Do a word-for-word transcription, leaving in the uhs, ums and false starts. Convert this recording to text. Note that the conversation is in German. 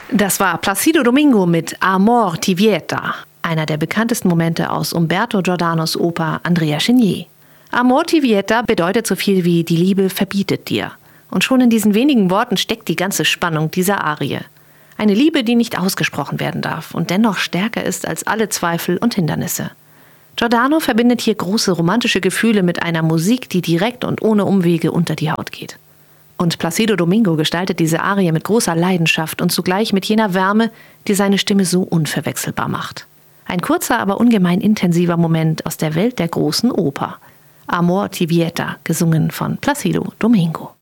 Das war Placido Domingo mit Amor ti vieta, einer der bekanntesten Momente aus Umberto Giordanos Oper Andrea Chenier. Amor ti vieta bedeutet so viel wie die Liebe verbietet dir. Und schon in diesen wenigen Worten steckt die ganze Spannung dieser Arie. Eine Liebe, die nicht ausgesprochen werden darf und dennoch stärker ist als alle Zweifel und Hindernisse. Giordano verbindet hier große romantische Gefühle mit einer Musik, die direkt und ohne Umwege unter die Haut geht. Und Placido Domingo gestaltet diese Arie mit großer Leidenschaft und zugleich mit jener Wärme, die seine Stimme so unverwechselbar macht. Ein kurzer, aber ungemein intensiver Moment aus der Welt der großen Oper. Amor ti vieta, gesungen von Placido Domingo.